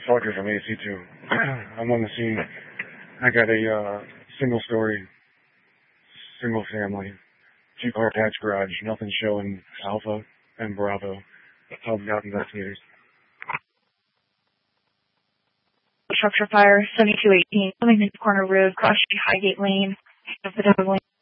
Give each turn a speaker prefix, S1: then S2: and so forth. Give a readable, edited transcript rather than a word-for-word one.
S1: Parker from AC2. I'm on the scene. I got a single story, single family, 2-car patch garage, nothing showing Alpha and Bravo. Helping out investigators.
S2: Structure fire, 7218, coming into Corner Road, cross Highgate Lane, of the double lane.